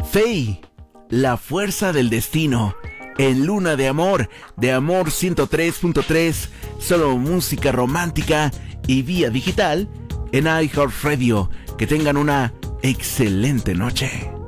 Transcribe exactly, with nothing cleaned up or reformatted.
Faye, La Fuerza del Destino, en Luna de Amor, de Amor ciento tres punto tres, solo música romántica y vía digital en iHeartRadio. Que tengan una excelente noche.